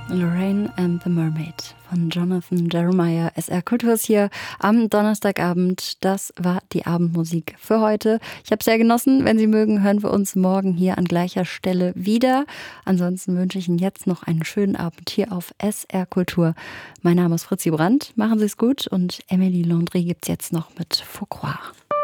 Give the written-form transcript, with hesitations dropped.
Lorraine and the Mermaid von Jonathan Jeremiah. SR Kultur ist hier am Donnerstagabend. Das war die Abendmusik für heute. Ich habe es sehr genossen. Wenn Sie mögen, hören wir uns morgen hier an gleicher Stelle wieder. Ansonsten wünsche ich Ihnen jetzt noch einen schönen Abend hier auf SR Kultur. Mein Name ist Fritzi Brandt. Machen Sie es gut und Emily Landry gibt es jetzt noch mit Faucroix.